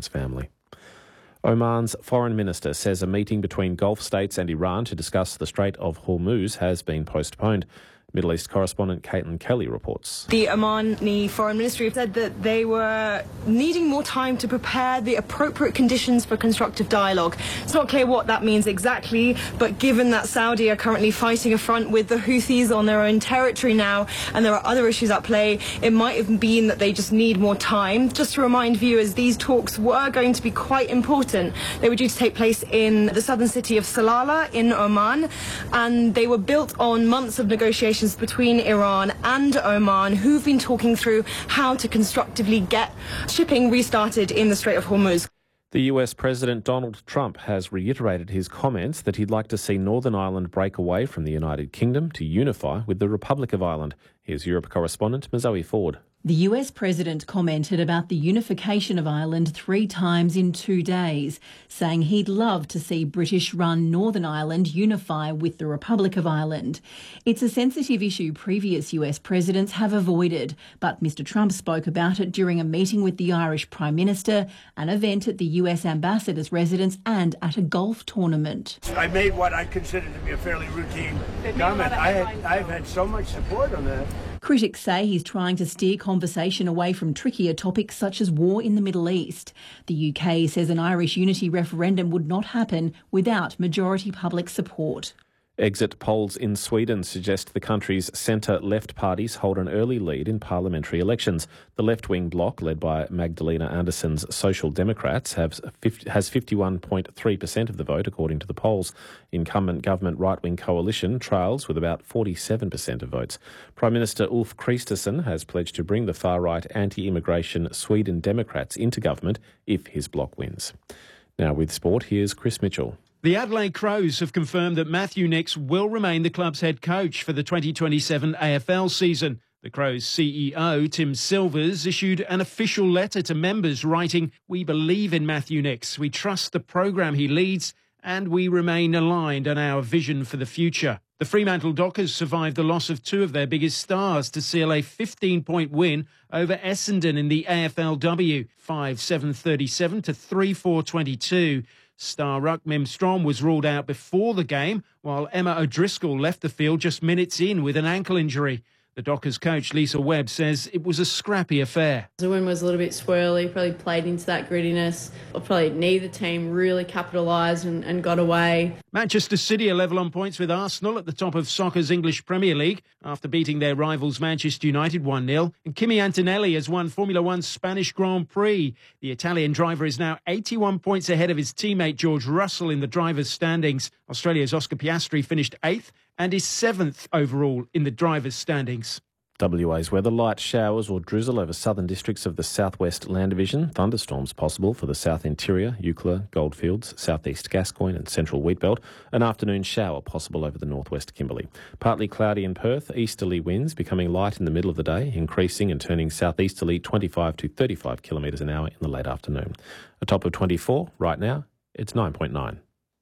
Martin's family. Oman's foreign minister says a meeting between Gulf states and Iran to discuss the Strait of Hormuz has been postponed. Middle East correspondent Caitlin Kelly reports. The Omani Foreign Ministry said that they were needing more time to prepare the appropriate conditions for constructive dialogue. It's not clear what that means exactly, but given that Saudi are currently fighting a front with the Houthis on their own territory now, and there are other issues at play, it might have been that they just need more time. Just to remind viewers, these talks were going to be quite important. They were due to take place in the southern city of Salalah in Oman, and they were built on months of negotiations between Iran and Oman, who've been talking through how to constructively get shipping restarted in the Strait of Hormuz. The US President Donald Trump has reiterated his comments that he'd like to see Northern Ireland break away from the United Kingdom to unify with the Republic of Ireland. Here's Europe correspondent Zoe Ford. The US President commented about the unification of Ireland 3 times in 2 days, saying he'd love to see British-run Northern Ireland unify with the Republic of Ireland. It's a sensitive issue previous US presidents have avoided, but Mr Trump spoke about it during a meeting with the Irish Prime Minister, an event at the US Ambassador's residence and at a golf tournament. I made what I consider to be a fairly routine comment. I've had so much support on that. Critics say he's trying to steer conversation away from trickier topics such as war in the Middle East. The UK says an Irish unity referendum would not happen without majority public support. Exit polls in Sweden suggest the country's centre-left parties hold an early lead in parliamentary elections. The left-wing bloc, led by Magdalena Andersson's Social Democrats, has 51.3% of the vote, according to the polls. Incumbent government right-wing coalition trails with about 47% of votes. Prime Minister Ulf Kristersson has pledged to bring the far-right anti-immigration Sweden Democrats into government if his bloc wins. Now with sport, here's Chris Mitchell. The Adelaide Crows have confirmed that Matthew Nicks will remain the club's head coach for the 2027 AFL season. The Crows' CEO, Tim Silvers, issued an official letter to members writing, "We believe in Matthew Nicks, we trust the program he leads, and we remain aligned on our vision for the future." The Fremantle Dockers survived the loss of 2 of their biggest stars to seal a 15-point win over Essendon in the AFLW, 5-7-37 to 3-4-22. Star ruck Mim Strom was ruled out before the game, while Emma O'Driscoll left the field just minutes in with an ankle injury. The Dockers coach, Lisa Webb, says it was a scrappy affair. The win was a little bit swirly, probably played into that grittiness. Probably neither team really capitalised and got away. Manchester City are level on points with Arsenal at the top of soccer's English Premier League after beating their rivals Manchester United 1-0. And Kimi Antonelli has won Formula One's Spanish Grand Prix. The Italian driver is now 81 points ahead of his teammate George Russell in the drivers' standings. Australia's Oscar Piastri finished 8th and is 7th overall in the drivers' standings. WA's weather: light showers or drizzle over southern districts of the southwest land division. Thunderstorms possible for the south interior, Eucla, Goldfields, southeast Gascoyne and central Wheatbelt. An afternoon shower possible over the northwest Kimberley. Partly cloudy in Perth, easterly winds becoming light in the middle of the day, increasing and turning southeasterly 25 to 35 kilometres an hour in the late afternoon. A top of 24 right now, it's 9.9.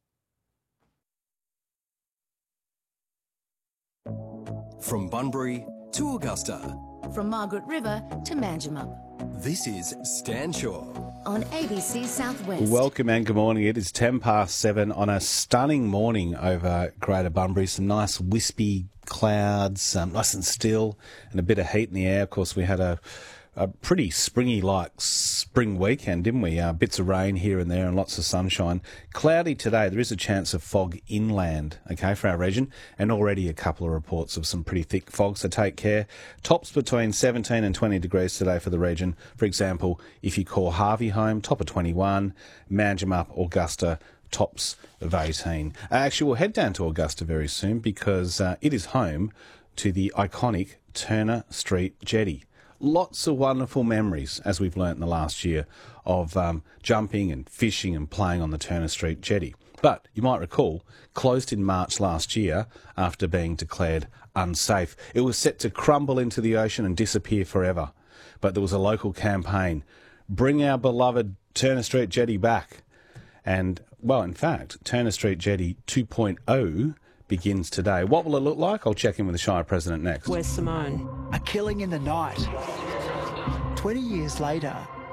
From Bunbury to Augusta. From Margaret River to Manjimup. This is Stan Shaw on ABC Southwest. Welcome and good morning. It is 7:10 on a stunning morning over Greater Bunbury. Some nice wispy clouds, nice and still, and a bit of heat in the air. Of course, we had a pretty springy-like spring weekend, didn't we? Bits of rain here and there and lots of sunshine. Cloudy today. There is a chance of fog inland, okay, for our region, and already a couple of reports of some pretty thick fog, so take care. Tops between 17 and 20 degrees today for the region. For example, if you call Harvey home, top of 21, Manjimup, Augusta, tops of 18. Actually, we'll head down to Augusta very soon because it is home to the iconic Turner Street Jetty. Lots of wonderful memories, as we've learnt in the last year, of jumping and fishing and playing on the Turner Street Jetty. But you might recall, closed in March last year after being declared unsafe. It was set to crumble into the ocean and disappear forever. But there was a local campaign, bring our beloved Turner Street Jetty back. And, well, in fact, Turner Street Jetty 2.0 begins today. What will it look like? I'll check in with the Shire President next. Where's Simone? A killing in the night. 20 years later,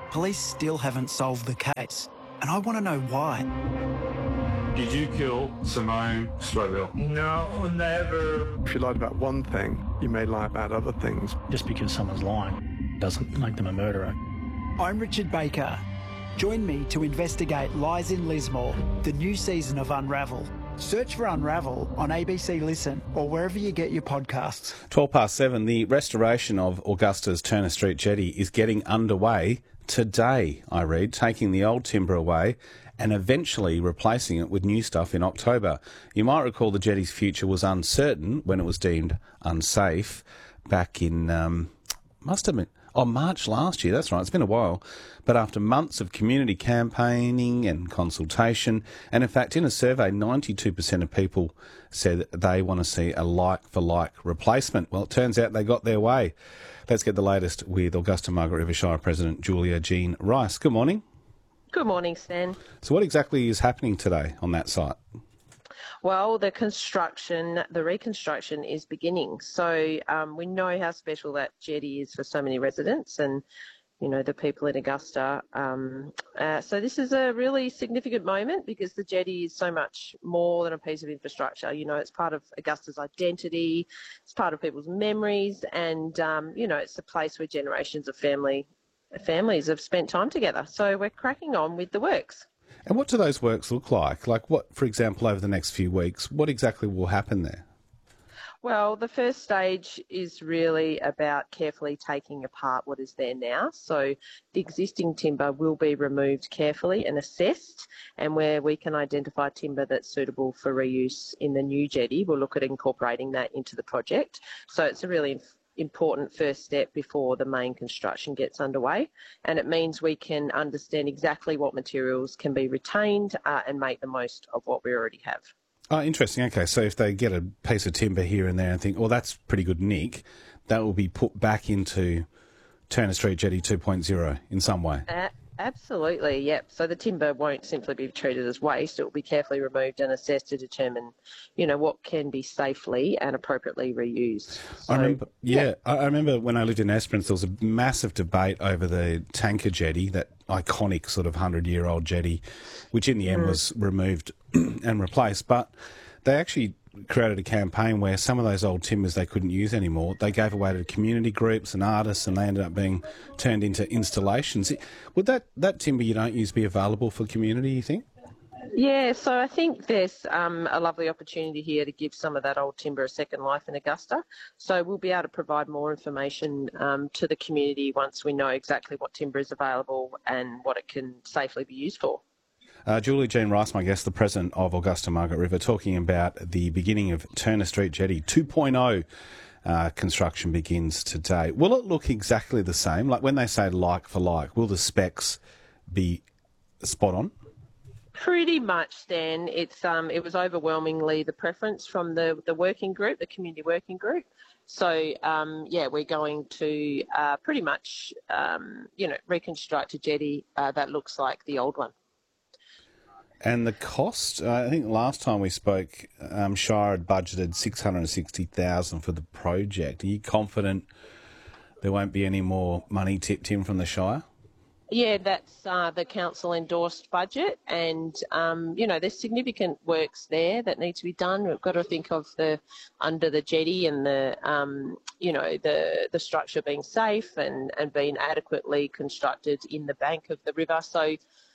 police still haven't solved the case, and I want to know why. Did you kill Simone Strobel? No, never. If you lied about one thing, you may lie about other things. Just because someone's lying doesn't make them a murderer. I'm Richard Baker. Join me to investigate Lies in Lismore, the new season of Unravel. Search for Unravel on ABC Listen or wherever you get your podcasts. 7:12, the restoration of Augusta's Turner Street jetty is getting underway today, I read, taking the old timber away and eventually replacing it with new stuff in October. You might recall the jetty's future was uncertain when it was deemed unsafe back in, March last year. That's right, it's been a while. But after months of community campaigning and consultation, and in fact in a survey 92% of people said they want to see a like-for-like replacement. Well, it turns out they got their way. Let's get the latest with Augusta Margaret River Shire President Julia Jean Rice. Good morning. Good morning, Stan. So what exactly is happening today on that site? Well, the reconstruction is beginning. So we know how special that jetty is for so many residents and, you know, the people in Augusta. So this is a really significant moment because the jetty is so much more than a piece of infrastructure. You know, it's part of Augusta's identity, it's part of people's memories, and, you know, it's a place where generations of families have spent time together. So we're cracking on with the works. And what do those works look like? Like what, for example, over the next few weeks, what exactly will happen there? Well, the first stage is really about carefully taking apart what is there now. So the existing timber will be removed carefully and assessed, and where we can identify timber that's suitable for reuse in the new jetty, we'll look at incorporating that into the project. So it's a really important first step before the main construction gets underway, and it means we can understand exactly what materials can be retained and make the most of what we already have. Oh, interesting. Okay, so if they get a piece of timber here and there and think, oh, that's pretty good nick, that will be put back into Turner Street Jetty 2.0 in some way. Absolutely, yep. So the timber won't simply be treated as waste. It will be carefully removed and assessed to determine, you know, what can be safely and appropriately reused. So, I remember when I lived in Esperance, there was a massive debate over the tanker jetty, that iconic sort of 100-year-old jetty, which in the end was removed and replaced. But they actually created a campaign where some of those old timbers they couldn't use anymore, they gave away to community groups and artists, and they ended up being turned into installations. Would that timber you don't use be available for community, you think? Yeah, so I think there's a lovely opportunity here to give some of that old timber a second life in Augusta. So we'll be able to provide more information to the community once we know exactly what timber is available and what it can safely be used for. Julia Jean Rice, my guest, the President of Augusta Margaret River, talking about the beginning of Turner Street Jetty 2.0. Construction begins today. Will it look exactly the same? Like when they say like for like, will the specs be spot on? Pretty much, Stan. It was overwhelmingly the preference from the working group, the community working group. So, we're going to pretty much, reconstruct a jetty that looks like the old one. And the cost, I think last time we spoke, Shire had budgeted $660,000 for the project. Are you confident there won't be any more money tipped in from the Shire? Yeah, that's the council endorsed budget, and there's significant works there that need to be done. We've got to think of under the jetty and the structure being safe and being adequately constructed in the bank of the river. So,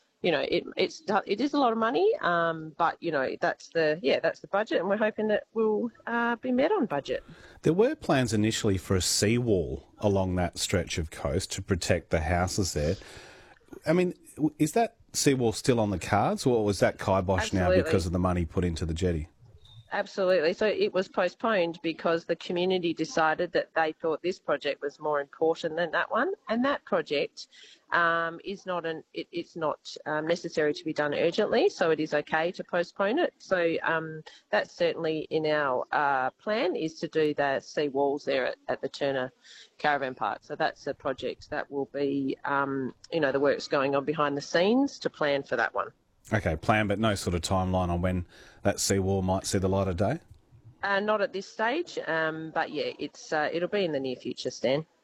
it is a lot of money, but that's the budget, and we're hoping that we'll be met on budget. There were plans initially for a seawall along that stretch of coast to protect the houses there. I mean, is that seawall still on the cards, or was that kibosh now because of the money put into the jetty? Absolutely. So it was postponed because the community decided that they thought this project was more important than that one, and that project is not necessary to be done urgently, so it is okay to postpone it. So that's certainly in our plan, is to do the sea walls there at the Turner Caravan Park. So that's a project that will be, the work's going on behind the scenes to plan for that one. Okay, plan, but no sort of timeline on when that seawall might see the light of day? Not at this stage, but yeah, it'll be in the near future, Stan.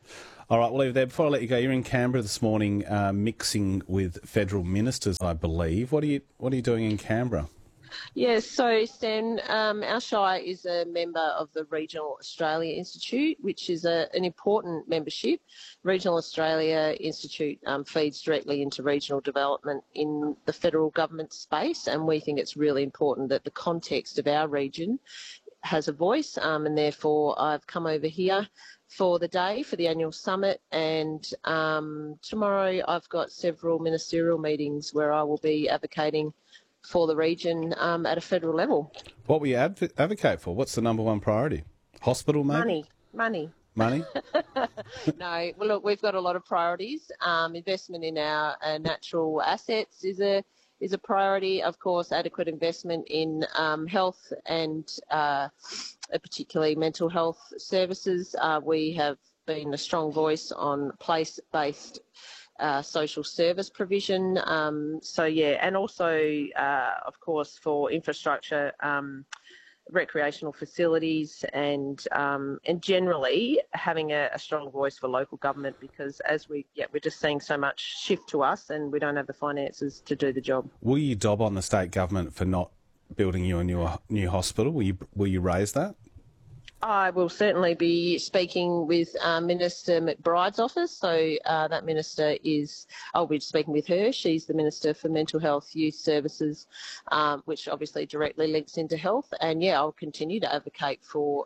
All right, we'll leave it there. Before I let you go, you're in Canberra this morning, mixing with federal ministers, I believe. What are you doing in Canberra? Yes, so Stan, our Shire is a member of the Regional Australia Institute, which is an important membership. Regional Australia Institute feeds directly into regional development in the federal government space, and we think it's really important that the context of our region has a voice, and therefore I've come over here for the day for the annual summit, and tomorrow I've got several ministerial meetings where I will be advocating for the region at a federal level. What will you advocate for? What's the number one priority? Hospital, maybe? Money. Money? No, well, look, we've got a lot of priorities. Investment in our natural assets is a priority. Of course, adequate investment in health and particularly mental health services. We have been a strong voice on place-based social service provision. And also, of course, for infrastructure, recreational facilities, and generally having a strong voice for local government, because as we're just seeing so much shift to us, and we don't have the finances to do the job. Will you dob on the state government for not building you a new hospital? Will you raise that? I will certainly be speaking with Minister McBride's office. So that minister I'll be speaking with her. She's the Minister for Mental Health, Youth Services, which obviously directly links into health. And I'll continue to advocate for,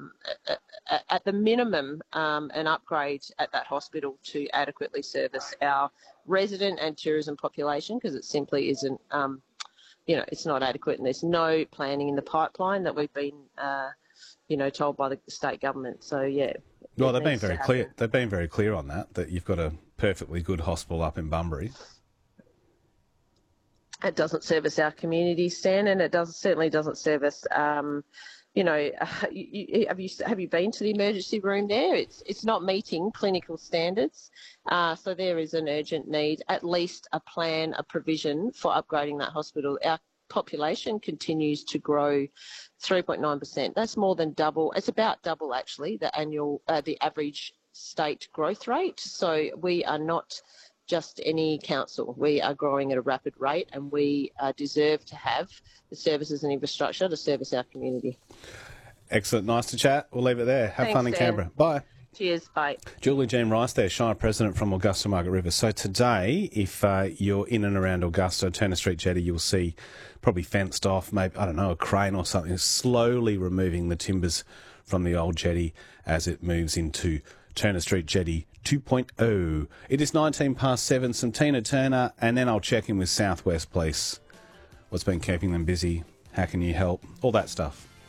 at the minimum, an upgrade at that hospital to adequately service our resident and tourism population, because it simply isn't, it's not adequate, and there's no planning in the pipeline that we've been told by the state government. So, Well, they've been very clear. They've been very clear on that you've got a perfectly good hospital up in Bunbury. It doesn't service our community, Stan, and it certainly doesn't service. Have you been to the emergency room there? It's not meeting clinical standards. So there is an urgent need, at least a plan, a provision for upgrading that hospital. Our population continues to grow 3.9%. That's more than double. It's about double, actually, the average state growth rate. So we are not just any council. We are growing at a rapid rate, and we deserve to have the services and infrastructure to service our community. Excellent. Nice to chat. We'll leave it there. Have fun in Canberra. Bye. Cheers. Bye. Julie Jean Rice there, Shire President from Augusta Margaret River. So today, if you're in and around Augusta, Turner Street Jetty, you'll see probably fenced off, maybe, I don't know, a crane or something, slowly removing the timbers from the old jetty as it moves into Turner Street Jetty 2.0. It is 7:19, some Tina Turner, and then I'll check in with South West Police. What's been keeping them busy? How can you help? All that stuff.